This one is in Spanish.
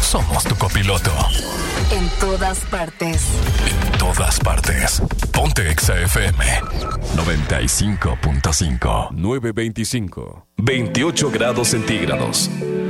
somos tu copiloto. En todas partes. En todas partes. Ponte Exa FM 95.5. 925. 28 grados centígrados.